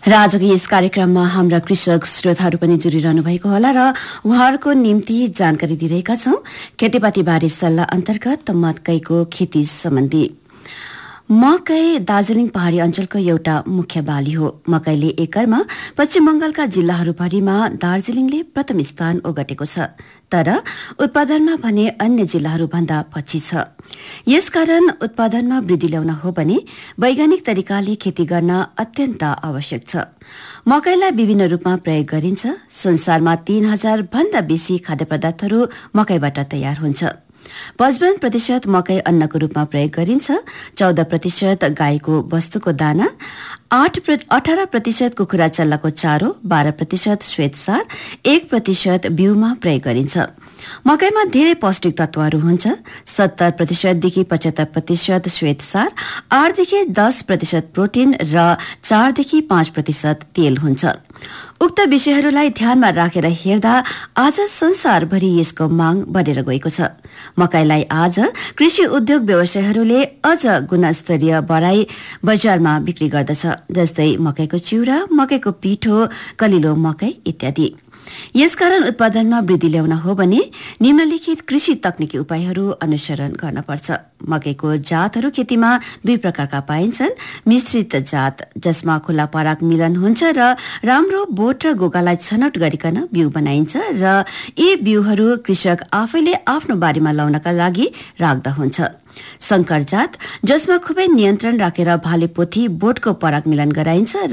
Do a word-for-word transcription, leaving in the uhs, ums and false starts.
र आजको यस कार्यक्रममा हाम्रा कृषक श्रोताहरू पनि जुडिरहनु भएको होला र उहाँहरूको निम्ति जानकारी दिइरहेका छौं। खेतीपाती बारे सल्लाह अन्तर्गत मकैको खेती सम्बन्धी। मकै दार्जीलिङ पहाड़ी अञ्चलको एउटा मुख्य बाली हो। मकैले एकरमा पश्चिम बंगालका जिल्लाहरूभरिमा दार्जीलिङले प्रथम स्थान ओगटेको छ, तर उत्पादनमा भने अन्य जिल्लाहरूभन्दा पछि छ। यसकारण उत्पादनमा वृद्धि ल्याउन हो भने वैज्ञानिक तरिकाले खेती गर्न अत्यन्त आवश्यक छ। मकैलाई विभिन्न रूपमा प्रयोग गरिन्छ। संसारमा तीन हजार भन्दा बेसी खाद्य पदार्थहरू मकैबाट तयार हुन्छ। पचपन्न प्रतिशत मकै अन्नको रूपमा प्रयोग गरिन्छ, चौध प्रतिशत गाईको वस्तुको दाना, आठ अठारह प्रतिशत कुखुरा चल्लाको चारो, बाह्र प्रतिशत श्वेतसार, एक प्रतिशत बिउमा प्रयोग गरिन्छ। मकैमा धेरै पौष्टिक तत्वहरू हुन्छ। सत्तर प्रतिशतदेखि पचहत्तर प्रतिशत श्वेतसार, आठदेखि दस प्रतिशत प्रोटिन र चारदेखि पाँच प्रतिशत तेल हुन्छ। उक्त विषयहरूलाई ध्यानमा राखेर हेर्दा आज संसारभरि यसको माग बढेर गएको छ। मकैलाई आज कृषि उद्योग व्यवसायहरूले अझ गुणस्तरीय बढाई बजारमा बिक्री गर्दछ, जस्तै मकैको चिउरा, मकैको पिठो, कलिलो मकै इत्यादि। यसकारण उत्पादनमा वृद्धि ल्याउन हो भने निम्नलिखित कृषि तकनिकी उपायहरू अनुसरण गर्न पर्छ। मकैको जातहरू खेतीमा दुई प्रकारका पाइन्छन्। मिश्रित जात, जसमा खुला पराग मिलन हुन्छ र राम्रो बोट र गोगालाई छनौट गरिकन बिउ बनाइन्छ, र यी बिउहरू कृषक आफैले आफ्नो बारीमा लाउनका लागि राख्दा हुन्छ। संकर जात, जसमा खुबै नियन्त्रण राखेर भाले पोथी बोटको पराग मिलन गराइन्छ